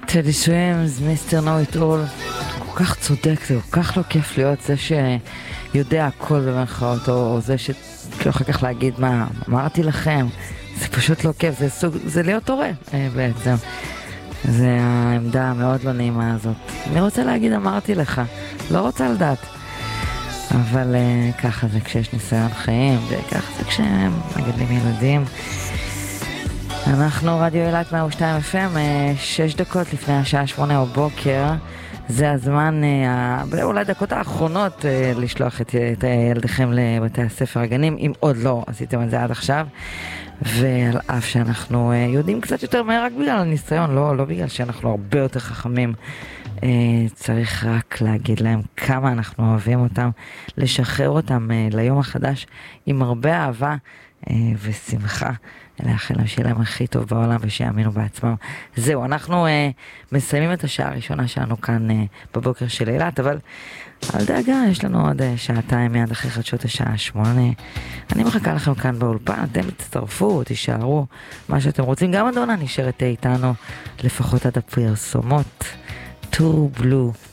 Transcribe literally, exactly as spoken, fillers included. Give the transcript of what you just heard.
טדי סווימס, מיסטר נו איט אול, כל כך צודק, זה כל כך לא כיף להיות זה שיודע הכל במרכאות, או זה שכאילו אחר כך להגיד מה אמרתי לכם, זה פשוט לא כיף, זה, סוג, זה להיות הורה בעצם. זה העמדה המאוד לא נעימה הזאת. אני רוצה להגיד אמרתי לך, לא רוצה לדעת. אבל uh, ככה זה כשיש ניסיון חיים, וככה זה כשהם מגדלים ילדים. אנחנו רדיו אילת מאה ושתיים אף אם, שש דקות לפני השעה שמונה בבוקר. זה הזמן, uh, אולי דקות האחרונות, uh, לשלוח את, את ילדיכם לבתי הספר הגנים, אם עוד לא עשיתם את זה עד עכשיו. ועל אף שאנחנו uh, יודעים קצת יותר מהר רק בגלל הניסיון, לא, לא בגלל שאנחנו הרבה יותר חכמים. Uh, צריך רק להגיד להם כמה אנחנו אוהבים אותם, לשחרר אותם uh, ליום החדש עם הרבה אהבה uh, ושמחה, לאחל להם שיהיה להם הכי טוב בעולם ושיאמינו בעצמם. זהו, אנחנו uh, מסיימים את השעה הראשונה שלנו כאן uh, בבוקר של אילת, אבל אל דאגה, יש לנו עוד uh, שעתיים מיד אחרי חדשות השעה שמונה. אני מחכה לכם כאן באולפן, אתם תצטרפו, תישארו, מה שאתם רוצים. גם אדונה נשארת איתנו לפחות עד הפרסומות. Too Blue.